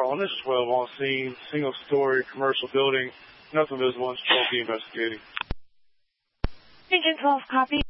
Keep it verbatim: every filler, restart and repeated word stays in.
one, this is twelve on scene, single-story commercial building, nothing visible, and twelve B investigating. Agent twelve, copy.